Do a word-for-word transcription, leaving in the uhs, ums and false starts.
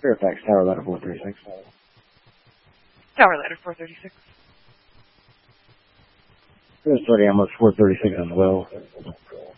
Fairfax Tower Ladder four thirty-six. Tower Ladder four thirty-six. There's thirty almost four thirty-six on the well.